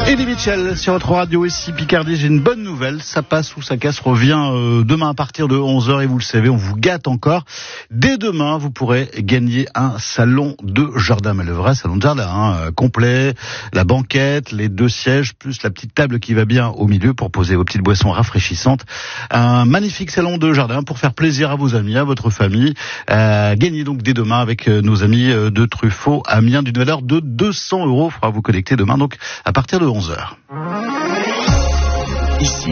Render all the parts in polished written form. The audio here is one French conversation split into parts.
Eddie Mitchell sur votre radio ici Picardie. J'ai une bonne nouvelle, ça passe ou ça casse revient demain à partir de 11h et vous le savez, on vous gâte encore. Dès demain, vous pourrez gagner un salon de jardin, mais le vrai salon de jardin, complet, la banquette, les 2 sièges, plus la petite table qui va bien au milieu pour poser vos petites boissons rafraîchissantes. Un magnifique salon de jardin pour faire plaisir à vos amis, à votre famille. Gagnez donc dès demain avec nos amis de Truffaut Amiens d'une valeur de 200 €. Il faudra vous connecter demain donc à partir de 11h. Ici,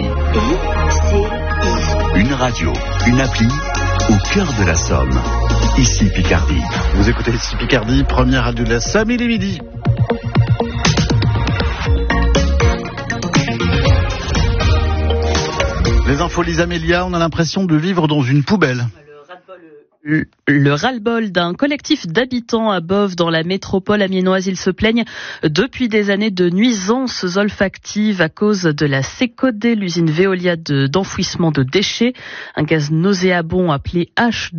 une radio, une appli au cœur de la Somme. Ici Picardie. Vous écoutez ici Picardie, première radio de la Somme, il est midi. Les infos, Lisa Amélia, on a l'impression de vivre dans une poubelle. Le ras-le-bol d'un collectif d'habitants à Boves dans la métropole amiénoise. Ils se plaignent depuis des années de nuisances olfactives à cause de la CECODE, l'usine Veolia d'enfouissement de déchets. Un gaz nauséabond appelé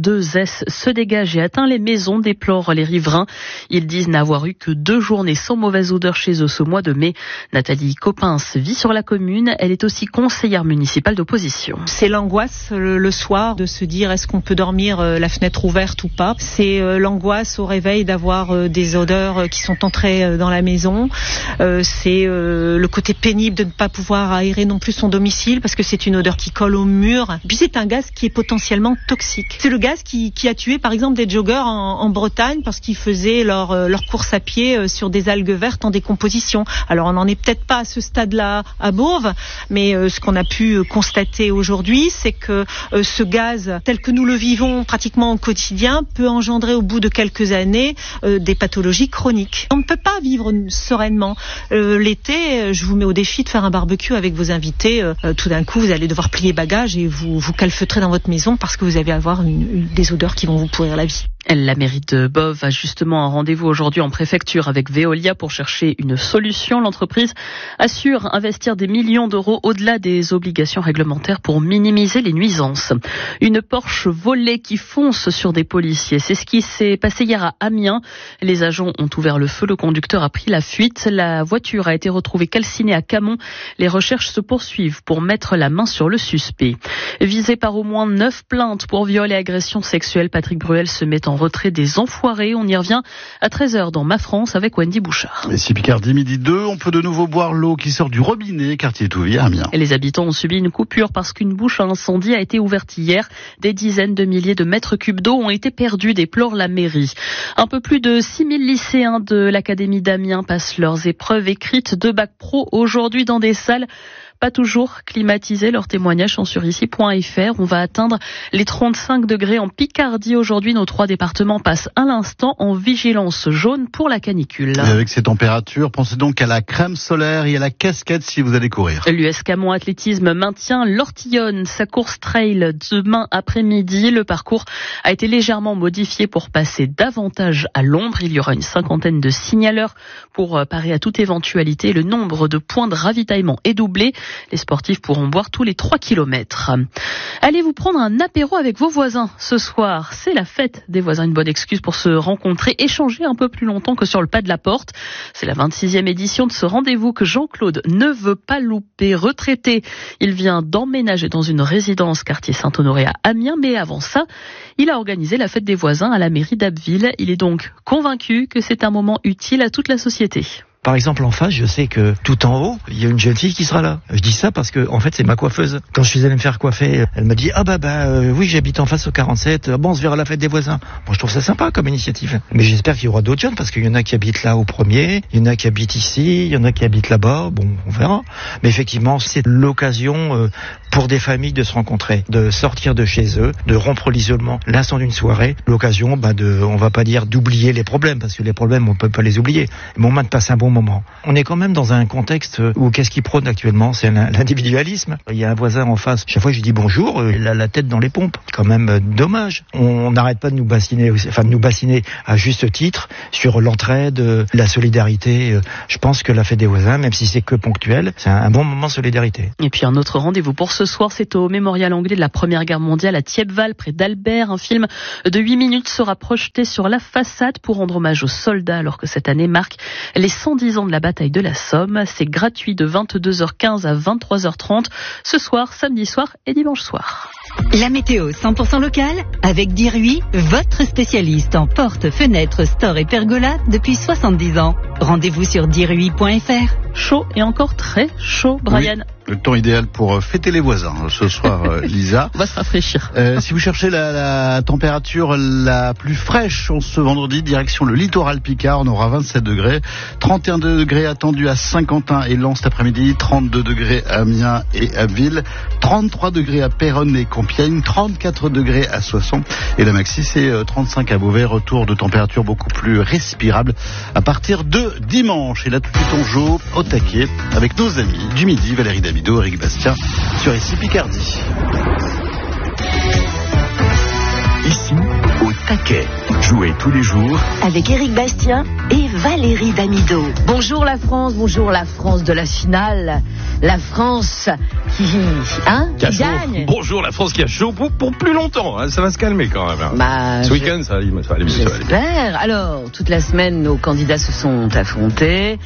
H2S se dégage et atteint les maisons, déplorent les riverains. Ils disent n'avoir eu que 2 journées sans mauvaise odeur chez eux ce mois de mai. Nathalie Coppens vit sur la commune. Elle est aussi conseillère municipale d'opposition. C'est l'angoisse le soir de se dire est-ce qu'on peut dormir la fenêtre ouverte ou pas. C'est l'angoisse au réveil d'avoir des odeurs qui sont entrées dans la maison. C'est le côté pénible de ne pas pouvoir aérer non plus son domicile parce que c'est une odeur qui colle au mur. Puis c'est un gaz qui est potentiellement toxique. C'est le gaz qui a tué par exemple des joggeurs en Bretagne parce qu'ils faisaient leur course à pied sur des algues vertes en décomposition. Alors on n'en est peut-être pas à ce stade-là à Boves, mais ce qu'on a pu constater aujourd'hui, c'est que ce gaz tel que nous le vivons pratiquement au quotidien peut engendrer au bout de quelques années des pathologies chroniques. On ne peut pas vivre sereinement. L'été, je vous mets au défi de faire un barbecue avec vos invités. Tout d'un coup, vous allez devoir plier bagages et vous calfeutrer dans votre maison parce que vous allez avoir des odeurs qui vont vous pourrir la vie. La mairie de Boves a justement un rendez-vous aujourd'hui en préfecture avec Veolia pour chercher une solution. L'entreprise assure investir des millions d'euros au-delà des obligations réglementaires pour minimiser les nuisances. Une Porsche volée qui fonce sur des policiers. C'est ce qui s'est passé hier à Amiens. Les agents ont ouvert le feu. Le conducteur a pris la fuite. La voiture a été retrouvée calcinée à Camon. Les recherches se poursuivent pour mettre la main sur le suspect. Visé par au moins 9 plaintes pour viol et agression sexuelle, Patrick Bruel se met en retrait des enfoirés. On y revient à 13h dans Ma France avec Wendy Bouchard. Et si Picardie, midi 2, on peut de nouveau boire l'eau qui sort du robinet, quartier Touvier à Amiens. Et les habitants ont subi une coupure parce qu'une bouche à incendie a été ouverte hier. Des dizaines de milliers de mètres cubes d'eau ont été perdus, déplore la mairie. Un peu plus de 6000 lycéens de l'Académie d'Amiens passent leurs épreuves écrites de bac pro aujourd'hui dans des salles pas toujours climatisées. Leurs témoignages sont sur ici.fr. On va atteindre les 35 degrés en Picardie aujourd'hui. Nos 3 départements passent à l'instant en vigilance jaune pour la canicule. Et avec ces températures, pensez donc à la crème solaire et à la casquette si vous allez courir. L'US Camon Athlétisme maintient l'Ortillonne, sa course trail demain après-midi. Le parcours a été légèrement modifié pour passer davantage à l'ombre. Il y aura une 50aine de signaleurs pour parer à toute éventualité. Le nombre de points de ravitaillement est doublé. Les sportifs pourront boire tous les 3 kilomètres. Allez vous prendre un apéro avec vos voisins ce soir. C'est la fête des voisins, une bonne excuse pour se rencontrer, échanger un peu plus longtemps que sur le pas de la porte. C'est la 26e édition de ce rendez-vous que Jean-Claude ne veut pas louper. Retraité, il vient d'emménager dans une résidence quartier Saint-Honoré à Amiens, mais avant ça, il a organisé la fête des voisins à la mairie d'Abbeville. Il est donc convaincu que c'est un moment utile à toute la société. Par exemple, en face, je sais que tout en haut, il y a une jeune fille qui sera là. Je dis ça parce que, en fait, c'est ma coiffeuse. Quand je suis allé me faire coiffer, elle m'a dit, oui, j'habite en face au 47. Bon, on se verra à la fête des voisins. Bon, je trouve ça sympa comme initiative. Mais j'espère qu'il y aura d'autres jeunes parce qu'il y en a qui habitent là au premier, il y en a qui habitent ici, il y en a qui habitent là-bas. Bon, on verra. Mais effectivement, c'est l'occasion pour des familles de se rencontrer, de sortir de chez eux, de rompre l'isolement l'instant d'une soirée. L'occasion, on va pas dire d'oublier les problèmes parce que les problèmes, on peut pas les oublier. Mais au moins de passer un bon moment. On est quand même dans un contexte où qu'est-ce qui prône actuellement, c'est l'individualisme. Il y a un voisin en face, chaque fois je lui dis bonjour, il a la tête dans les pompes. Quand même dommage. On n'arrête pas de nous bassiner, à juste titre sur l'entraide, la solidarité. Je pense que la fête des voisins, même si c'est que ponctuel, c'est un bon moment de solidarité. Et puis un autre rendez-vous pour ce soir, c'est au mémorial anglais de la Première Guerre mondiale à Thiepval, près d'Albert. Un film de 8 minutes sera projeté sur la façade pour rendre hommage aux soldats alors que cette année marque les 110 110 ans de la bataille de la Somme. C'est gratuit de 22h15 à 23h30 ce soir, samedi soir et dimanche soir. La météo 100% locale avec Dirui, votre spécialiste en portes, fenêtres, stores et pergolas depuis 70 ans. Rendez-vous sur dirui.fr. Chaud et encore très chaud, Brian. Oui, le temps idéal pour fêter les voisins ce soir, Lisa. On va se rafraîchir. Si vous cherchez la température la plus fraîche en ce vendredi, direction le littoral Picard, on aura 27 degrés, 31 degrés attendus à Saint-Quentin et Lens cet après-midi, 32 degrés à Amiens et à Ville, 33 degrés à Péronne et Compiègne, 34 degrés à Soissons et la maxi c'est 35 à Beauvais, retour de température beaucoup plus respirable à partir de dimanche. Et là tout de suite on joue au taquet avec nos amis du midi, Valérie Damido, Eric Bastien sur ici Picardie. Ici, au taquet. Jouez tous les jours Avec Eric Bastien et Valérie Damido. Bonjour la France de la finale. La France qui gagne. Bonjour la France qui a chaud pour plus longtemps. Ça va se calmer quand même. Ce week-end, ça va aller mieux. J'espère. Alors, toute la semaine, nos candidats se sont affrontés.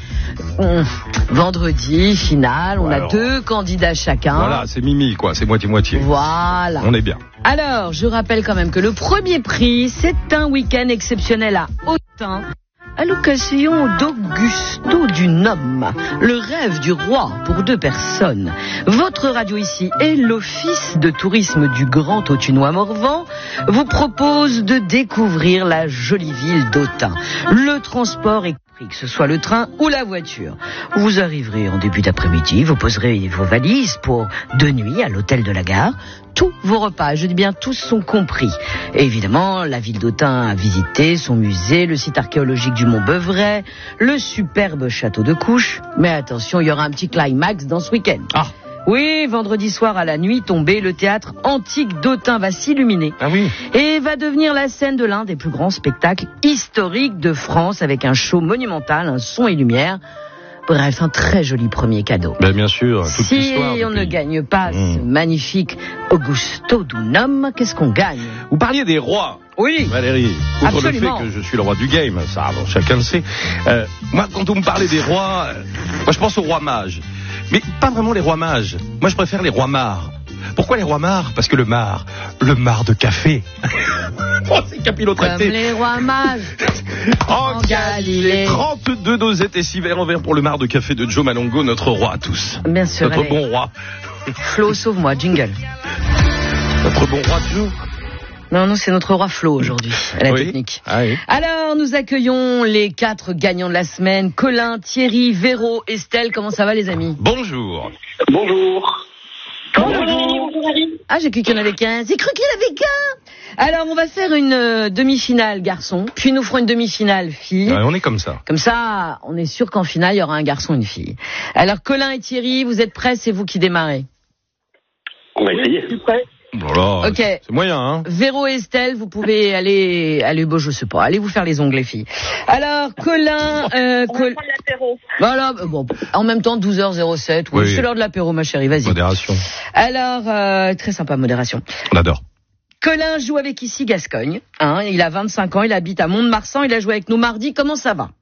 Vendredi, finale, on a 2 candidats chacun. Voilà, c'est Mimi, quoi. C'est moitié-moitié. Voilà. On est bien. Alors, je rappelle quand même que le premier prix, c'est un week-end exceptionnel à Autun, à l'occasion d'Augusto du Nome, le rêve du roi pour 2 personnes. Votre radio ici et l'Office de tourisme du Grand Autunois-Morvan vous propose de découvrir la jolie ville d'Autun. Le transport est pris, que ce soit le train ou la voiture. Vous arriverez en début d'après-midi, vous poserez vos valises pour 2 nuits à l'hôtel de la gare. Tous vos repas, je dis bien tous, sont compris. Et évidemment, la ville d'Autun à visiter, son musée, le site archéologique du Mont Beuvray, le superbe château de Couches. Mais attention, il y aura un petit climax dans ce week-end. Ah. Oui, vendredi soir à la nuit tombée, le théâtre antique d'Autun va s'illuminer. Ah oui. Et va devenir la scène de l'un des plus grands spectacles historiques de France avec un show monumental, un son et lumière. Bref, un très joli premier cadeau. Bien sûr, toute l'histoire. Si on ne gagne pas ce magnifique Augusto du Nome, qu'est-ce qu'on gagne? Vous parliez des rois. Oui. Valérie, outre Absolument. le fait que je suis le roi du game, ça, bon, chacun le sait. Moi, quand vous me parlez des rois, moi je pense aux rois mages. Mais pas vraiment les rois mages. Moi, je préfère les rois mares. Pourquoi les rois mares? Parce que le mar de café. Oh, c'est capillotracté. Comme les rois mages. En Galilée. 32 dosettes et 6 verres en verre pour le mar de café de Joe Malongo, notre roi à tous. Bien sûr. Notre bon roi. Flo, sauve-moi, jingle. Notre bon roi de Joe. Non, c'est notre roi Flo aujourd'hui, à la technique. Ah oui. Alors, nous accueillons les 4 gagnants de la semaine. Colin, Thierry, Véro, Estelle. Comment ça va, les amis? Bonjour. Bonjour. Ah, j'ai cru qu'il y en avait qu'un. J'ai cru qu'il y en avait qu'un. Alors, on va faire une demi-finale garçon, puis nous ferons une demi-finale fille. Ouais, on est comme ça. Comme ça, on est sûr qu'en finale, il y aura un garçon et une fille. Alors, Colin et Thierry, vous êtes prêts? C'est vous qui démarrez. On va essayer. Je suis prêt. Voilà, Ok. C'est moyen, hein. Véro et Estelle, vous pouvez aller, bon, je sais pas, allez vous faire les ongles, les filles. Alors, Colin, l'apéro. Voilà, bon, en même temps, 12h07, oui. C'est l'heure de l'apéro, ma chérie, vas-y. Modération. Alors, très sympa, modération. On adore. Colin joue avec ici Gascogne, hein, il a 25 ans, il habite à Mont-de-Marsan, il a joué avec nous mardi, comment ça va?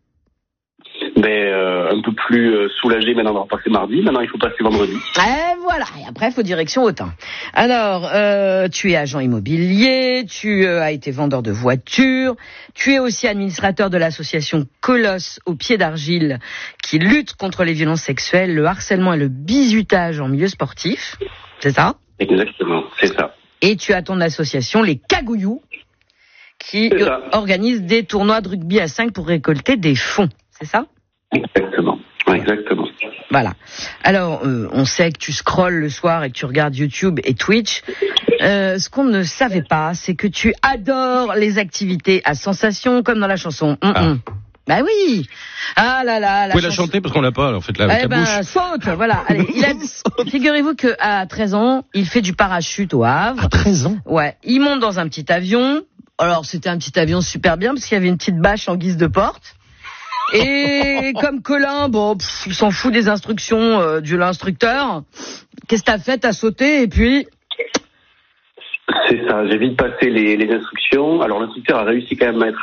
Un peu plus soulagé maintenant d'avoir passé mardi. Maintenant, il faut passer vendredi. Et voilà. Et après, il faut direction Autun. Alors, tu es agent immobilier, tu as été vendeur de voitures, tu es aussi administrateur de l'association Colosse au pied d'argile qui lutte contre les violences sexuelles, le harcèlement et le bizutage en milieu sportif. C'est ça? Exactement, c'est ça. Et tu as ton association, les Cagouillous, qui organise des tournois de rugby à 5 pour récolter des fonds. C'est ça? Exactement. Ouais, exactement. Voilà. Alors, on sait que tu scrolles le soir et que tu regardes YouTube et Twitch. Ce qu'on ne savait pas, c'est que tu adores les activités à sensation, comme dans la chanson. Bah oui. Ah là là. Vous pouvez la chanter parce qu'on l'a pas, en fait, là, avec la bouche. Saute, voilà. Allez, figurez-vous qu'à 13 ans, il fait du parachute au Havre. À 13 ans? Ouais. Il monte dans un petit avion. Alors, c'était un petit avion super bien parce qu'il y avait une petite bâche en guise de porte. Et comme Colin, bon, il s'en fout des instructions de l'instructeur. Qu'est-ce que t'as fait? T'as sauté et puis... C'est ça, j'ai vite passé les instructions. Alors l'instructeur a réussi quand même à être